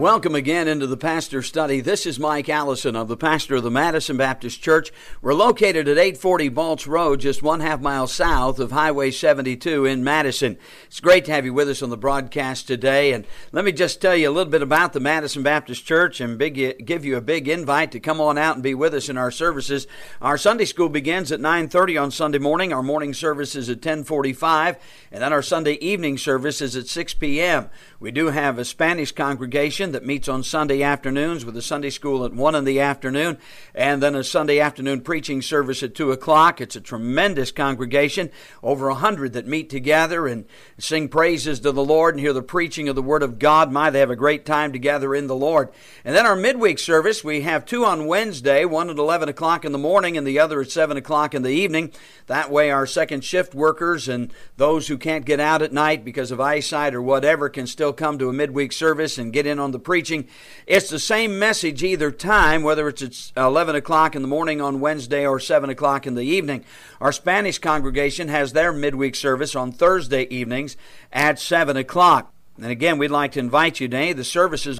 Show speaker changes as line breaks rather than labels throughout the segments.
Welcome again into the Pastor Study. This is Mike Allison of the pastor of the Madison Baptist Church. We're located at 840 Balch Road, just 1/2 mile south of Highway 72 in Madison. It's great to have you with us on the broadcast today. And let me just tell you a little bit about the Madison Baptist Church and give you a big invite to come on out and be with us in our services. Our Sunday school begins at 9:30 on Sunday morning. Our morning service is at 10:45, and then our Sunday evening service is at 6 p.m. We do have a Spanish congregation that meets on Sunday afternoons with a Sunday school at 1 in the afternoon, and then a Sunday afternoon preaching service at 2 o'clock. It's a tremendous congregation, over 100 that meet together and sing praises to the Lord and hear the preaching of the Word of God. They have a great time together in the Lord. And then our midweek service, we have two on Wednesday, one at 11 o'clock in the morning and the other at 7 o'clock in the evening. That way our second shift workers and those who can't get out at night because of eyesight or whatever can still come to a midweek service and get in on the preaching. It's the same message either time, whether it's at 11 o'clock in the morning on Wednesday or 7 o'clock in the evening. Our Spanish congregation has their midweek service on Thursday evenings at 7 o'clock. And again, we'd like to invite you to any of the services.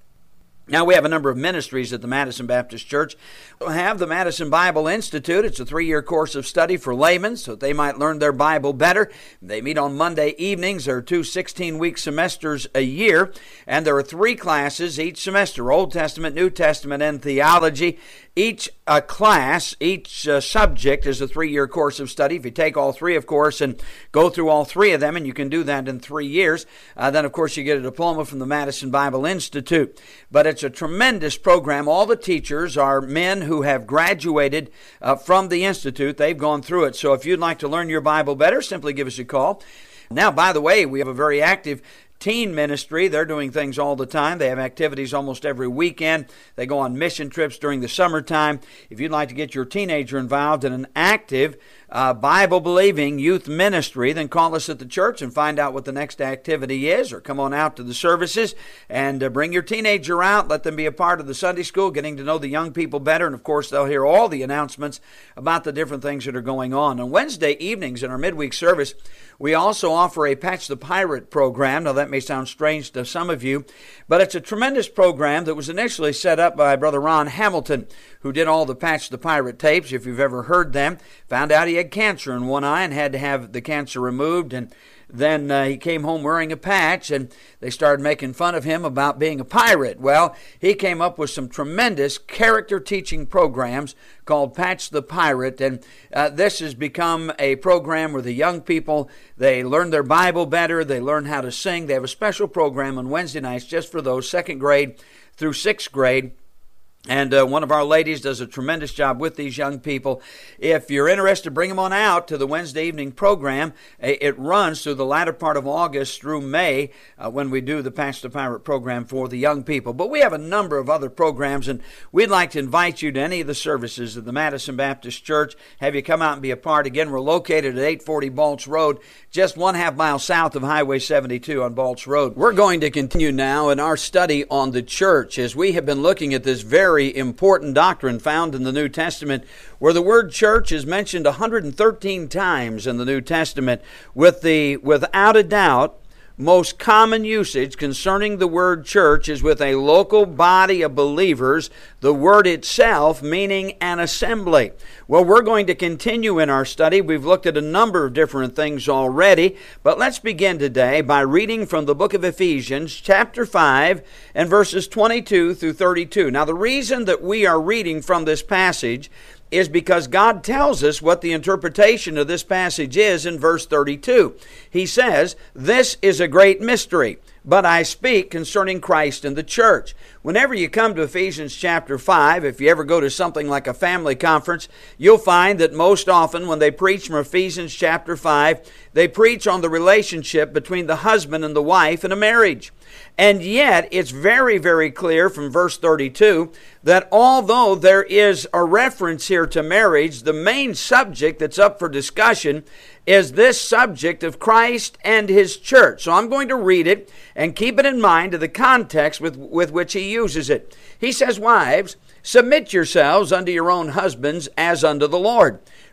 Now, we have a number of ministries at the Madison Baptist Church. We have the Madison Bible Institute. It's a 3-year course of study for laymen so that they might learn their Bible better. They meet on Monday evenings. There are 2 16-week semesters a year, and there are 3 classes each semester, Old Testament, New Testament, and theology. Each class, each subject is a 3-year course of study. If you take all 3, of course, and go through all 3 of them, and you can do that in 3 years, then, of course, you get a diploma from the Madison Bible Institute. But it's a tremendous program. All the teachers are men who have graduated from the Institute. They've gone through it. So if you'd like to learn your Bible better, simply give us a call. Now, by the way, we have a very active teen ministry. They're doing things all the time. They have activities almost every weekend. They go on mission trips during the summertime. If you'd like to get your teenager involved in an active Bible-believing youth ministry, then call us at the church and find out what the next activity is, or come on out to the services and bring your teenager out. Let them be a part of the Sunday school, getting to know the young people better, and of course they'll hear all the announcements about the different things that are going on. On Wednesday evenings in our midweek service, we also offer a Patch the Pirate program. Now that may sound strange to some of you, but it's a tremendous program that was initially set up by Brother Ron Hamilton, who did all the Patch the Pirate tapes, if you've ever heard them. Found out he had cancer in one eye and had to have the cancer removed, and then he came home wearing a patch, and they started making fun of him about being a pirate. Well, he came up with some tremendous character teaching programs called Patch the Pirate, and this has become a program where the young people, they learn their Bible better, they learn how to sing. They have a special program on Wednesday nights just for those 2nd grade through 6th grade. And one of our ladies does a tremendous job with these young people. If you're interested, bring them on out to the Wednesday evening program. It runs through the latter part of August through May when we do the Patch the Pirate program for the young people. But we have a number of other programs, and we'd like to invite you to any of the services of the Madison Baptist Church. Have you come out and be a part. Again, we're located at 840 Balch Road, just 1/2 mile south of Highway 72 on Balch Road. We're going to continue now in our study on the church as we have been looking at this very important doctrine found in the New Testament, where the word church is mentioned 113 times in the New Testament, with the, without a doubt, most common usage concerning the word church is with a local body of believers, the word itself meaning an assembly. Well, we're going to continue in our study. We've looked at a number of different things already, but let's begin today by reading from the book of Ephesians, chapter 5, and verses 22 through 32. Now, the reason that we are reading from this passage is because God tells us what the interpretation of this passage is in verse 32. He says, "This is a great mystery, but I speak concerning Christ and the church." Whenever you come to Ephesians chapter 5, if you ever go to something like a family conference, you'll find that most often when they preach from Ephesians chapter 5, they preach on the relationship between the husband and the wife in a marriage. And yet, it's very, very clear from verse 32 that although there is a reference here to marriage, the main subject that's up for discussion is this subject of Christ and His church. So I'm going to read it and keep it in mind to the context with which he uses it. He says, "Wives, submit yourselves unto your own husbands as unto the Lord.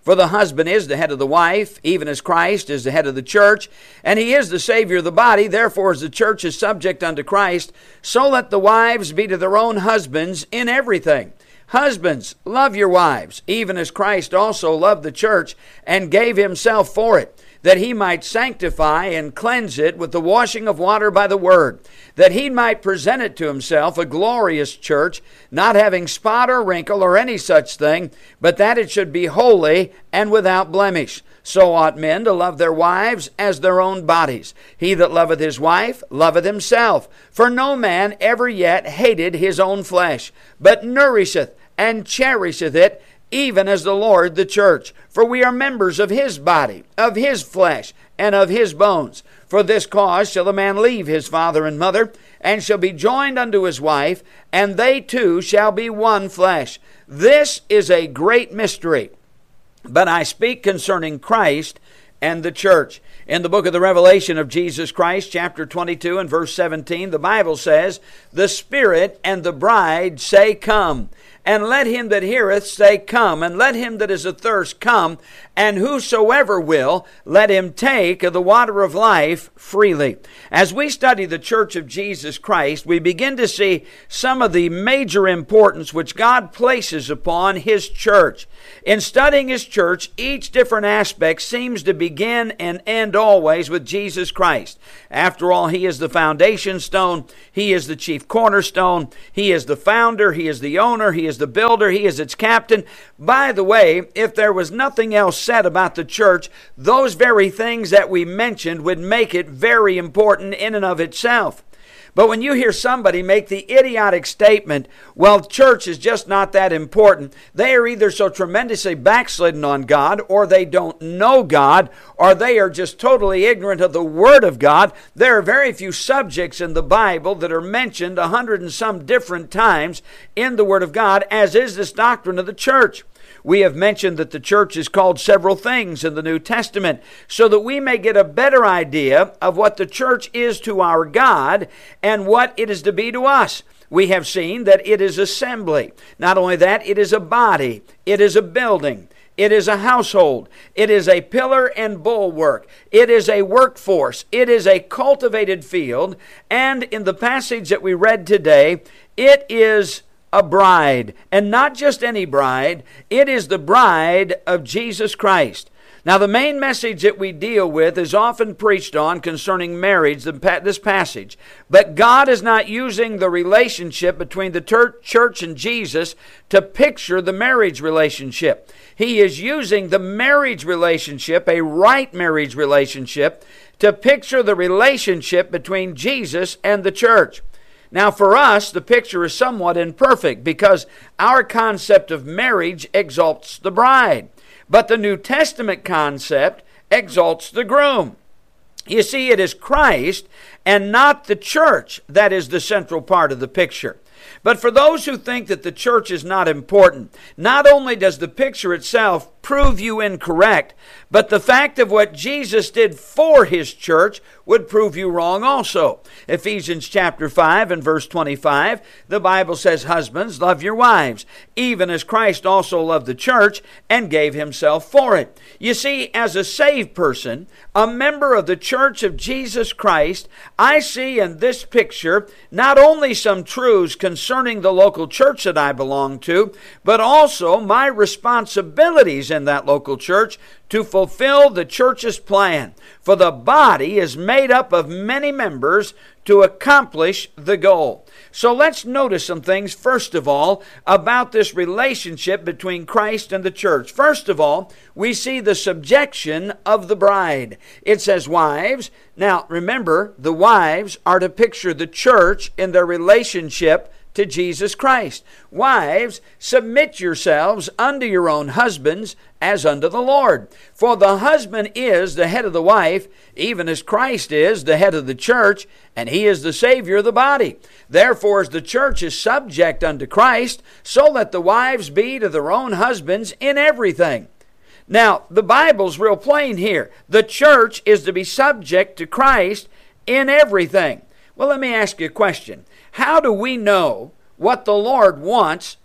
For the husband is the head of the wife, even as Christ is the head of the church, and he is the Savior of the body. Therefore, as the church is subject unto Christ, so let the wives be to their own husbands in everything. Husbands, love your wives, even as Christ also loved the church and gave himself for it, that he might sanctify and cleanse it with the washing of water by the word, that he might present it to himself a glorious church, not having spot or wrinkle or any such thing, but that it should be holy and without blemish. So ought men to love their wives as their own bodies. He that loveth his wife loveth himself. For no man ever yet hated his own flesh, but nourisheth and cherisheth it, even as the Lord the church. For we are members of his body, of his flesh, and of his bones. For this cause shall a man leave his father and mother, and shall be joined unto his wife, and they two shall be one flesh. This is a great mystery. But I speak concerning Christ and the church. In the book of the Revelation of Jesus Christ, chapter 22 and verse 17, the Bible says, the Spirit and the bride say, come. And let him that heareth say, come. And let him that is athirst come. And whosoever will, let him take of the water of life freely. As we study the church of Jesus Christ, we begin to see some of the major importance which God places upon his church. In studying his church, each different aspect seems to begin and end always with Jesus Christ. After all, he is the foundation stone. He is the chief cornerstone. He is the founder. He is the owner. He is the builder. He is its captain. By the way, if there was nothing else said about the church, those very things that we mentioned would make it very important in and of itself. But when you hear somebody make the idiotic statement, well, church is just not that important, they are either so tremendously backslidden on God, or they don't know God, or they are just totally ignorant of the Word of God. There are very few subjects in the Bible that are mentioned 100 and some different times in the Word of God, as is this doctrine of the church. We have mentioned that the church is called several things in the New Testament, so that we may get a better idea of what the church is to our God and what it is to be to us. We have seen that it is assembly. Not only that, it is a body, it is a building, it is a household, it is a pillar and bulwark, it is a workforce, it is a cultivated field, and in the passage that we read today, it is a bride, and not just any bride. It is the bride of Jesus Christ. Now, the main message that we deal with is often preached on concerning marriage, this passage. But God is not using the relationship between the church and Jesus to picture the marriage relationship. He is using the marriage relationship, a right marriage relationship, to picture the relationship between Jesus and the church. Now, for us, the picture is somewhat imperfect because our concept of marriage exalts the bride, but the New Testament concept exalts the groom. You see, it is Christ and not the church that is the central part of the picture. But for those who think that the church is not important, not only does the picture itself prove you incorrect, but the fact of what Jesus did for his church would prove you wrong also. Ephesians chapter 5 and verse 25, the Bible says, husbands, love your wives, even as Christ also loved the church and gave himself for it. You see, as a saved person, a member of the church of Jesus Christ, I see in this picture not only some truths concerning the local church that I belong to, but also my responsibilities in that local church to fulfill the church's plan. For the body is made up of many members to accomplish the goal. So let's notice some things, first of all, about this relationship between Christ and the church. First of all, we see the subjection of the bride. It says, wives. Now, remember, the wives are to picture the church in their relationship to Jesus Christ. Wives, submit yourselves unto your own husbands as unto the Lord. For the husband is the head of the wife, even as Christ is the head of the church, and he is the Savior of the body. Therefore, as the church is subject unto Christ, so let the wives be to their own husbands in everything. Now, the Bible's real plain here. The church is to be subject to Christ in everything. Well, let me ask you a question. How do we know what the Lord wants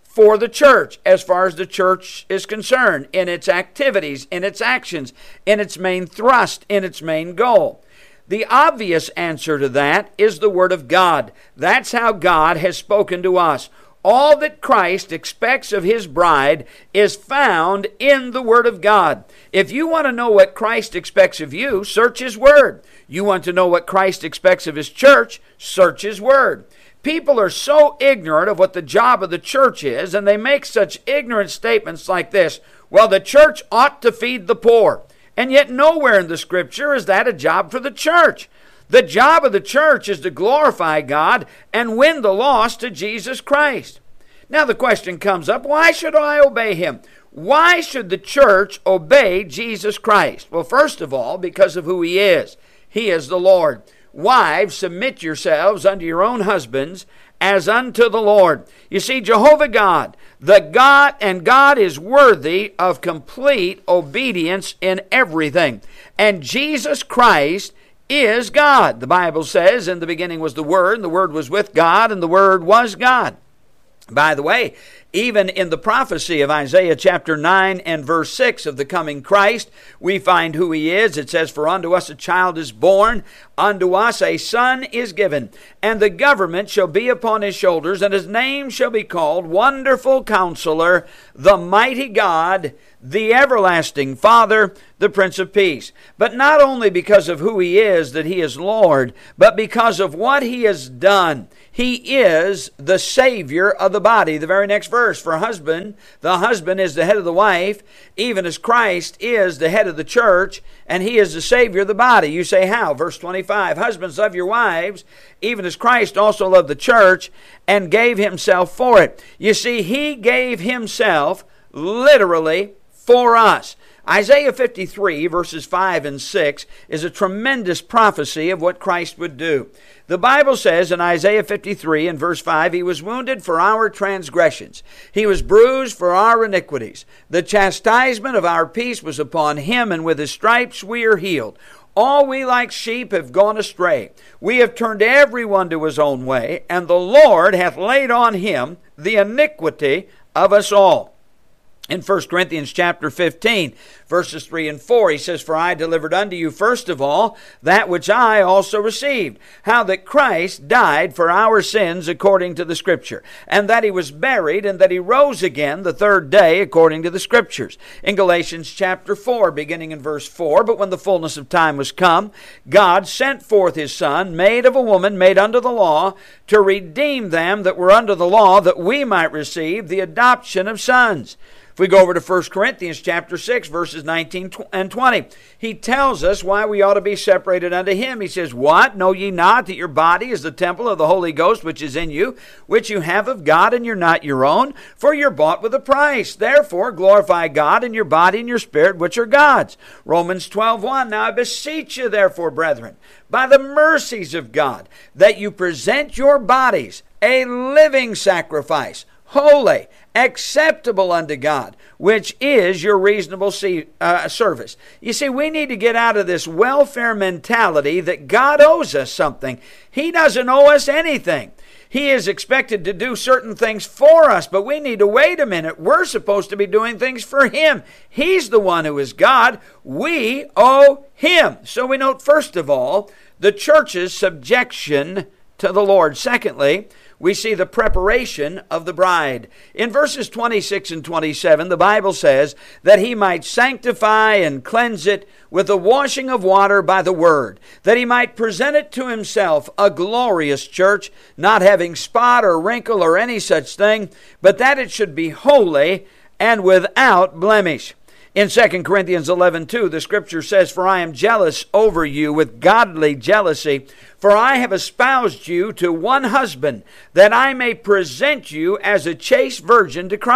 for the church as far as the church is concerned, in its activities, in its actions, in its main thrust, in its main goal? The obvious answer to that is the Word of God. That's how God has spoken to us. All that Christ expects of His bride is found in the Word of God. If you want to know what Christ expects of you, search His Word. You want to know what Christ expects of His church, search His Word. People are so ignorant of what the job of the church is, and they make such ignorant statements like this: well, the church ought to feed the poor. And yet nowhere in the Scripture is that a job for the church. The job of the church is to glorify God and win the lost to Jesus Christ. Now the question comes up, why should I obey Him? Why should the church obey Jesus Christ? Well, first of all, because of who He is. He is the Lord. Wives, submit yourselves unto your own husbands as unto the Lord. You see, Jehovah God, God is worthy of complete obedience in everything. And Jesus Christ is God. The Bible says, in the beginning was the Word, and the Word was with God, and the Word was God. By the way, even in the prophecy of Isaiah chapter 9 and verse 6 of the coming Christ, we find who He is. It says, for unto us a child is born, unto us a son is given, and the government shall be upon His shoulders, and His name shall be called Wonderful Counselor, the Mighty God, the Everlasting Father, the Prince of Peace. But not only because of who He is that He is Lord, but because of what He has done. He is the Savior of the body. The very next verse, for the husband is the head of the wife, even as Christ is the head of the church, and He is the Savior of the body. You say, how? Verse 25, husbands, love your wives, even as Christ also loved the church and gave Himself for it. You see, He gave Himself literally for us. Isaiah 53, verses 5 and 6, is a tremendous prophecy of what Christ would do. The Bible says in Isaiah 53 and verse 5, He was wounded for our transgressions. He was bruised for our iniquities. The chastisement of our peace was upon Him, and with His stripes we are healed. All we like sheep have gone astray. We have turned every one to his own way, and the Lord hath laid on Him the iniquity of us all. In 1 Corinthians chapter 15, verses 3 and 4, he says, for I delivered unto you first of all that which I also received, how that Christ died for our sins according to the Scripture, and that He was buried, and that He rose again the third day according to the Scriptures. In Galatians chapter 4, beginning in verse 4, but when the fullness of time was come, God sent forth His Son, made of a woman, made under the law, to redeem them that were under the law, that we might receive the adoption of sons. If we go over to 1 Corinthians chapter 6, verses 19 and 20, he tells us why we ought to be separated unto Him. He says, what? Know ye not that your body is the temple of the Holy Ghost which is in you, which you have of God, and you're not your own? For you're bought with a price. Therefore glorify God in your body and your spirit, which are God's. Romans 12:1, now I beseech you therefore, brethren, by the mercies of God, that you present your bodies a living sacrifice, holy, acceptable unto God, which is your reasonable service. You see, we need to get out of this welfare mentality that God owes us something. He doesn't owe us anything. He is expected to do certain things for us, but we need to wait a minute. We're supposed to be doing things for Him. He's the one who is God. We owe Him. So we note, first of all, the church's subjection to the Lord. Secondly, we see the preparation of the bride. In verses 26 and 27, the Bible says that He might sanctify and cleanse it with the washing of water by the word, that He might present it to Himself a glorious church, not having spot or wrinkle or any such thing, but that it should be holy and without blemish. In 2 Corinthians 11:2, the Scripture says, for I am jealous over you with godly jealousy, for I have espoused you to one husband, that I may present you as a chaste virgin to Christ.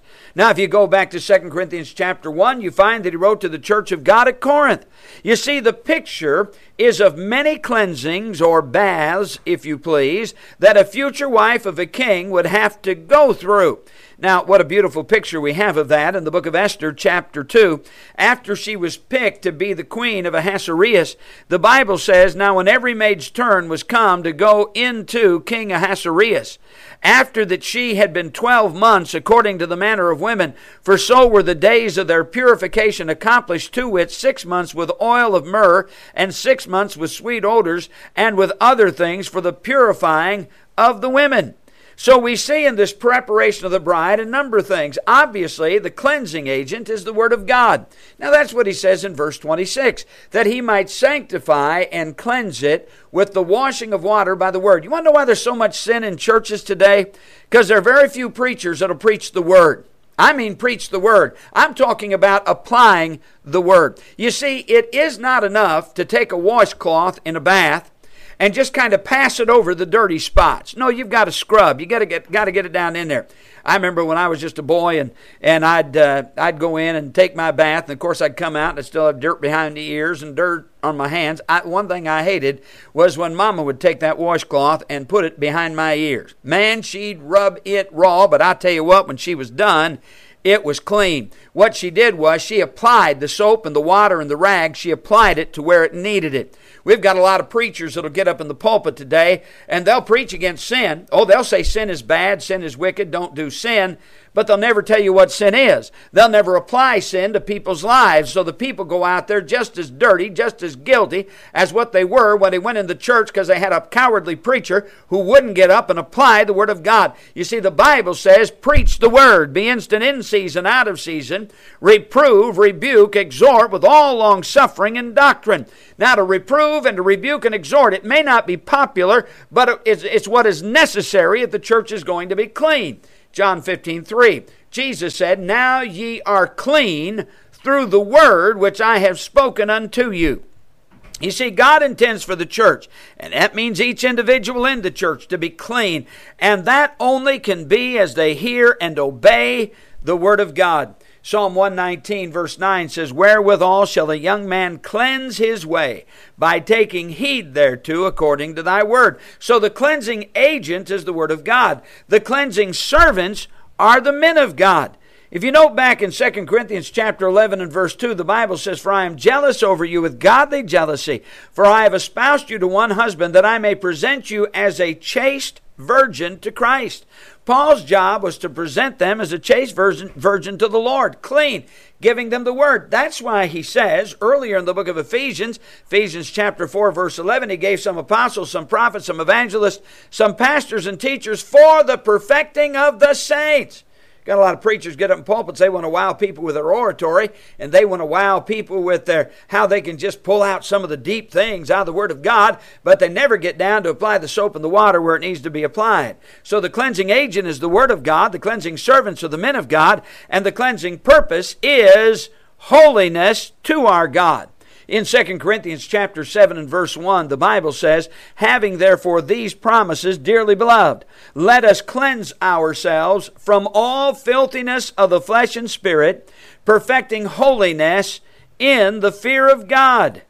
Now, if you go back to 2 Corinthians chapter 1, you find that he wrote to the church of God at Corinth. You see, the picture is of many cleansings, or baths, if you please, that a future wife of a king would have to go through. Now, what a beautiful picture we have of that in the book of Esther, chapter 2. After she was picked to be the queen of Ahasuerus, the Bible says, now when every maid's turn was come to go into King Ahasuerus, after that she had been 12 months according to the manner of women, for so were the days of their purification accomplished, to wit, 6 months with oil of myrrh, and 6 months with sweet odors, and with other things for the purifying of the women. So we see in this preparation of the bride a number of things. Obviously, the cleansing agent is the Word of God. Now that's what he says in verse 26, that he might sanctify and cleanse it with the washing of water by the Word. You want to know why there's so much sin in churches today? Because there are very few preachers that will preach the Word. I mean preach the Word. I'm talking about applying the Word. You see, it is not enough to take a washcloth in a bath and just kind of pass it over the dirty spots. No, you've got to scrub. You got to get it down in there. I remember when I was just a boy, and I'd go in and take my bath, and of course I'd come out and I'd still have dirt behind the ears and dirt on my hands. One thing I hated was when Mama would take that washcloth and put it behind my ears. Man, she'd rub it raw, but I tell you what, when she was done, it was clean. What she did was she applied the soap and the water and the rag. She applied it to where it needed it. We've got a lot of preachers that'll get up in the pulpit today and they'll preach against sin. Oh, they'll say sin is bad, sin is wicked, don't do sin. But they'll never tell you what sin is. They'll never apply sin to people's lives. So the people go out there just as dirty, just as guilty as what they were when they went in the church because they had a cowardly preacher who wouldn't get up and apply the Word of God. You see, the Bible says, preach the Word, be instant in season, out of season, reprove, rebuke, exhort with all long suffering and doctrine. Now, to reprove and to rebuke and exhort, it may not be popular, but it's what is necessary if the church is going to be clean. John 15:3. Jesus said, now ye are clean through the word which I have spoken unto you. You see, God intends for the church, and that means each individual in the church, to be clean. And that only can be as they hear and obey the Word of God. Psalm 119 verse 9 says, wherewithal shall a young man cleanse his way? By taking heed thereto according to thy word. So the cleansing agent is the Word of God. The cleansing servants are the men of God. If you note back in 2 Corinthians chapter 11 and verse 2, the Bible says, for I am jealous over you with godly jealousy, for I have espoused you to one husband, that I may present you as a chaste virgin to Christ. Paul's job was to present them as a chaste virgin to the Lord, clean, giving them the Word. That's why he says earlier in the book of Ephesians chapter 4, verse 11, he gave some apostles, some prophets, some evangelists, some pastors and teachers for the perfecting of the saints. Got a lot of preachers get up in pulpits. They want to wow people with their oratory, and they want to wow people with their how they can just pull out some of the deep things out of the Word of God, but they never get down to apply the soap and the water where it needs to be applied. So the cleansing agent is the Word of God, the cleansing servants are the men of God, and the cleansing purpose is holiness to our God. In 2 Corinthians chapter 7 and verse 1, the Bible says, having therefore these promises, dearly beloved, let us cleanse ourselves from all filthiness of the flesh and spirit, perfecting holiness in the fear of God.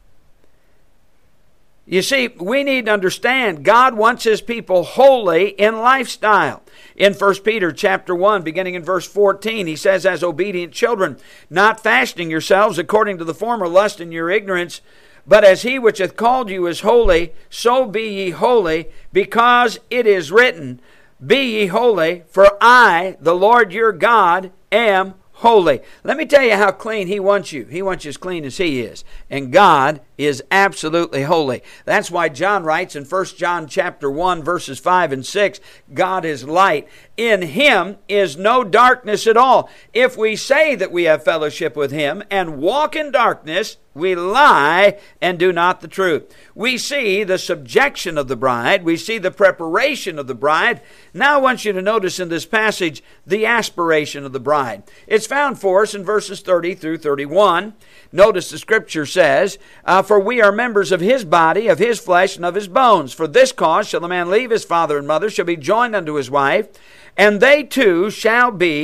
You see, we need to understand God wants His people holy in lifestyle. In 1 Peter chapter 1, beginning in verse 14, he says, as obedient children, not fashioning yourselves according to the former lust in your ignorance, but as He which hath called you is holy, so be ye holy, because it is written, be ye holy, for I, the Lord your God, am holy. Let me tell you how clean He wants you. He wants you as clean as He is. And God is absolutely holy. That's why John writes in 1 John chapter 1 verses 5 and 6, God is light. In Him is no darkness at all. If we say that we have fellowship with Him and walk in darkness, we lie and do not the truth. We see the subjection of the bride. We see the preparation of the bride. Now I want you to notice in this passage the aspiration of the bride. It's found for us in verses 30 through 31. Notice the scripture says, for we are members of His body, of His flesh, and of His bones. For this cause shall the man leave his father and mother, shall be joined unto his wife, and they two shall be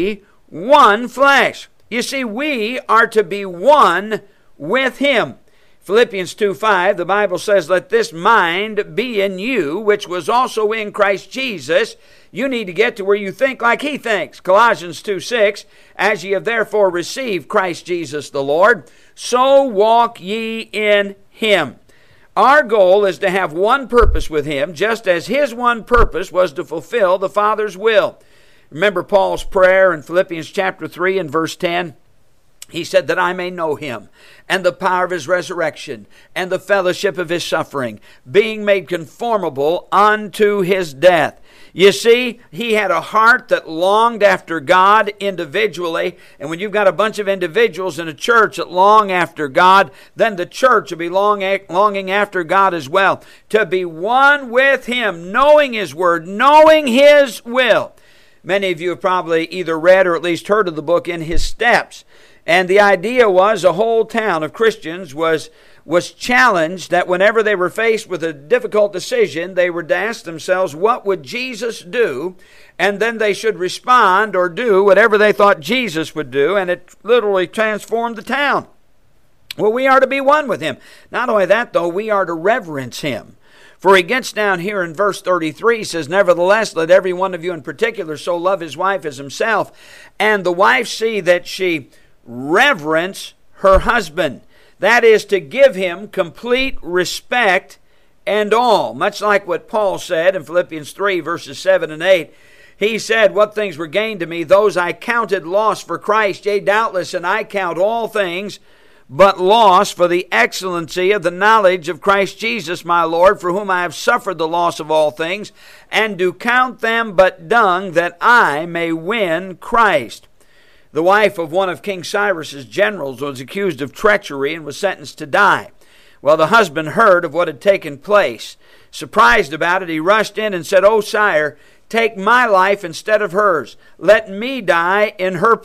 one flesh. You see, we are to be one with Him. Philippians 2:5, the Bible says, let this mind be in you, which was also in Christ Jesus. You need to get to where you think like He thinks. Colossians 2:6, as ye have therefore received Christ Jesus the Lord, so walk ye in Him. Our goal is to have one purpose with Him, just as His one purpose was to fulfill the Father's will. Remember Paul's prayer in Philippians chapter 3 and verse 10? He said that I may know Him and the power of His resurrection and the fellowship of His suffering, being made conformable unto His death. You see, he had a heart that longed after God individually. And when you've got a bunch of individuals in a church that long after God, then the church will be longing after God as well. To be one with Him, knowing His Word, knowing His will. Many of you have probably either read or at least heard of the book In His Steps. And the idea was a whole town of Christians was challenged that whenever they were faced with a difficult decision, they would ask themselves, what would Jesus do? And then they should respond or do whatever they thought Jesus would do, and it literally transformed the town. Well, we are to be one with Him. Not only that, though, we are to reverence Him. For he gets down here in verse 33, he says, nevertheless, let every one of you in particular so love his wife as himself, and the wife see that she reverence her husband. That is to give him complete respect and all. Much like what Paul said in Philippians 3, verses 7 and 8. He said, what things were gained to me, those I counted loss for Christ. Yea, doubtless, and I count all things but loss for the excellency of the knowledge of Christ Jesus my Lord, for whom I have suffered the loss of all things, and do count them but dung, that I may win Christ. The wife of one of King Cyrus's generals was accused of treachery and was sentenced to die. Well, the husband heard of what had taken place. Surprised about it, he rushed in and said, O sire, take my life instead of hers. Let me die in her